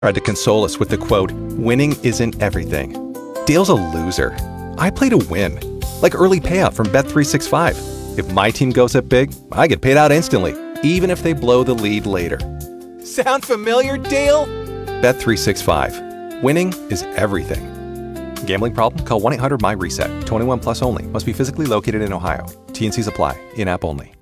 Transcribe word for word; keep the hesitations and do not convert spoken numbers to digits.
Tried to console us with the quote, "Winning isn't everything." Dale's a loser. I play to win. Like early payout from Bet three sixty-five. If my team goes up big, I get paid out instantly, even if they blow the lead later. Sound familiar, Dale? Bet three sixty-five. Winning is everything. Gambling problem? Call one eight hundred M Y RESET. twenty-one plus only. Must be physically located in Ohio. T N Cs apply. In-app only.